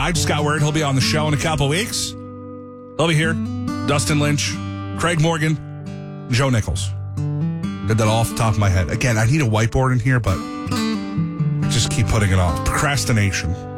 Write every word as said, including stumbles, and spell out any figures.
I just got word he'll be on the show in a couple weeks. He'll be here. Dustin Lynch, Craig Morgan, Joe Nichols. Did that all off the top of my head. Again, I need a whiteboard in here, but I just keep putting it off. Procrastination.